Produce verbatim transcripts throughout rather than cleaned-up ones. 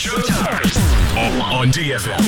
On ди эф эм.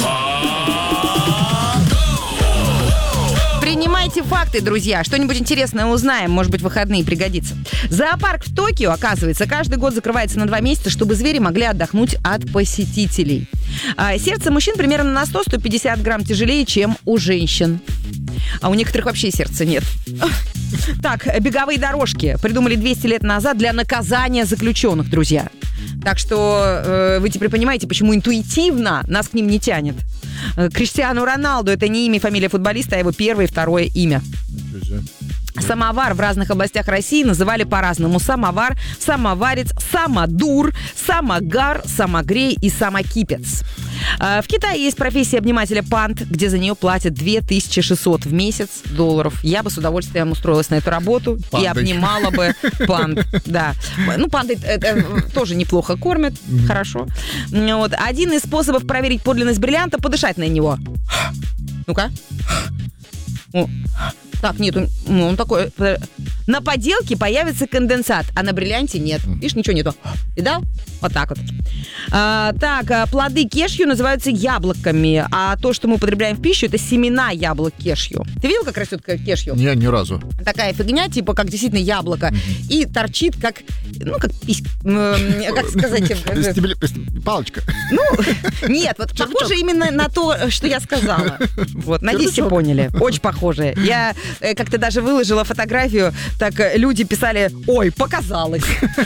Принимайте факты, друзья. Что-нибудь интересное узнаем. Может быть, в выходные пригодится. Зоопарк в Токио, оказывается, каждый год закрывается на два месяца, чтобы звери могли отдохнуть от посетителей. А сердце мужчин примерно на сто - сто пятьдесят грамм тяжелее, чем у женщин. А у некоторых вообще сердца нет. Так, беговые дорожки придумали двести лет назад для наказания заключенных, друзья. Так что э, вы теперь понимаете, почему интуитивно нас к ним не тянет. Криштиану Роналду — это не имя и фамилия футболиста, а его первое и второе имя. Самовар в разных областях России называли по-разному. Самовар, самоварец, самодур, самогар, самогрей и самокипец. В Китае есть профессия обнимателя панд, где за нее платят две тысячи шестьсот в месяц долларов. Я бы с удовольствием устроилась на эту работу Пандой. И обнимала бы панд. Да. Ну, панды это тоже неплохо кормят, mm-hmm. хорошо. Вот. Один из способов проверить подлинность бриллианта — подышать на него. Ну-ка. О. Так, нет, он, ну, он такой... На поделке появится конденсат, а на бриллианте нет. Видишь, ничего нету. Видал? Вот так вот. А, так, плоды кешью называются яблоками, а то, что мы употребляем в пищу, это семена яблок кешью. Ты видел, как растет кешью? Не, ни разу. Такая фигня, типа, как действительно яблоко. Mm-hmm. И торчит, как, ну, как писька, э, как сказать... Палочка. Ну, нет, вот похоже именно на то, что я сказала. Вот, надеюсь, все поняли. Очень похоже. Я как-то даже выложила фотографию, так люди писали: ой, показалось.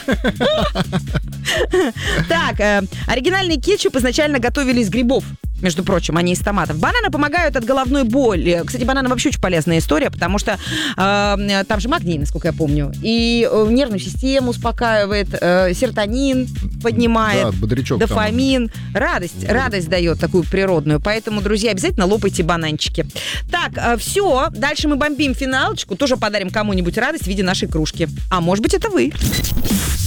Так, э, оригинальный кетчуп изначально готовили из грибов. Между прочим, а не из томатов. Бананы помогают от головной боли. Кстати, бананы вообще очень полезная история, потому что э, там же магний, насколько я помню. И э, нервную систему успокаивает, э, серотонин поднимает, да, бодрячок, дофамин. Там. Радость, да. радость дает такую природную. Поэтому, друзья, обязательно лопайте бананчики. Так, э, все. Дальше мы бомбим финалочку. Тоже подарим кому-нибудь радость в виде нашей кружки. А может быть, это вы.